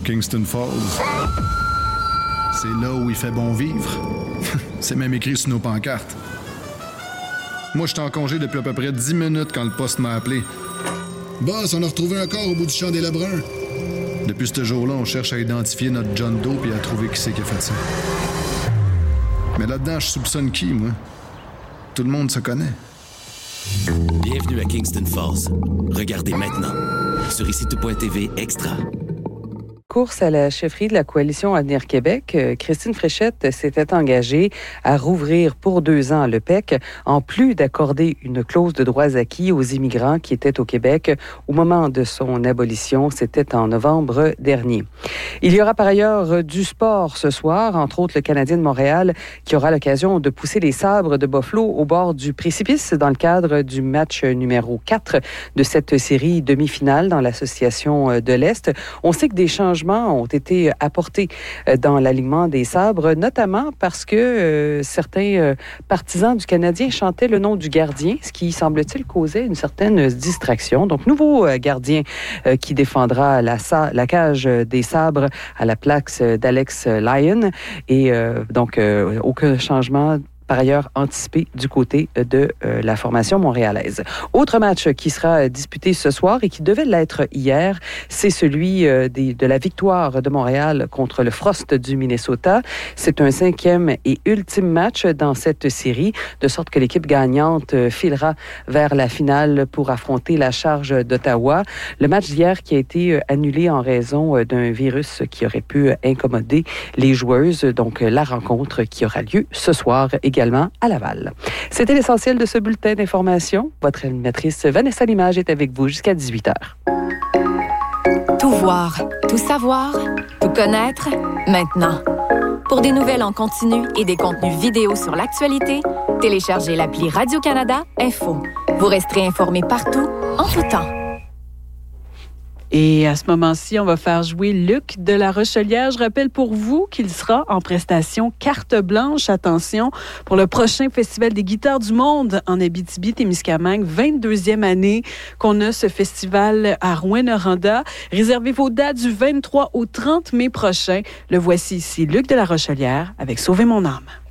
Kingston Falls. C'est là où il fait bon vivre. C'est même écrit sur nos pancartes. Moi, j'étais en congé depuis à peu près 10 minutes quand le poste m'a appelé. Boss, on a retrouvé un corps au bout du champ des Lebrun. Depuis ce jour-là, on cherche à identifier notre John Doe et à trouver qui c'est qui a fait ça. Mais là-dedans, je soupçonne qui, moi? Tout le monde se connaît. Bienvenue à Kingston Falls. Regardez maintenant sur ICTout.tv Extra. Course à la chefferie de la Coalition Avenir Québec, Christine Fréchette s'était engagée à rouvrir pour 2 ans le PEC, en plus d'accorder une clause de droits acquis aux immigrants qui étaient au Québec au moment de son abolition. C'était en novembre dernier. Il y aura par ailleurs du sport ce soir, entre autres le Canadien de Montréal qui aura l'occasion de pousser les sabres de Buffalo au bord du précipice dans le cadre du match numéro 4 de cette série demi-finale dans l'Association de l'Est. On sait que des changements ont été apportés dans l'alignement des sabres, notamment parce que certains partisans du Canadien chantaient le nom du gardien, ce qui, semble-t-il, causait une certaine distraction. Donc, nouveau gardien qui défendra la cage des sabres à la place d'Alex Lyon. Et donc, aucun changement par ailleurs anticipé du côté de la formation montréalaise. Autre match qui sera disputé ce soir et qui devait l'être hier, c'est celui de la victoire de Montréal contre le Frost du Minnesota. C'est un 5e et ultime match dans cette série, de sorte que l'équipe gagnante filera vers la finale pour affronter la Charge d'Ottawa. Le match d'hier qui a été annulé en raison d'un virus qui aurait pu incommoder les joueuses. Donc, la rencontre qui aura lieu ce soir également à Laval. C'était l'essentiel de ce bulletin d'information. Votre animatrice Vanessa Limage est avec vous jusqu'à 18h. Tout voir, tout savoir, tout connaître, maintenant. Pour des nouvelles en continu et des contenus vidéo sur l'actualité, téléchargez l'appli Radio-Canada Info. Vous resterez informés partout, en tout temps. Et à ce moment-ci, on va faire jouer Luc de La Rochelière. Je rappelle pour vous qu'il sera en prestation carte blanche, attention, pour le prochain Festival des guitares du monde en Abitibi-Témiscamingue, 22e année qu'on a ce festival à Rouyn-Noranda. Réservez vos dates du 23 au 30 mai prochain. Le voici ici, Luc de La Rochelière, avec Sauver mon âme.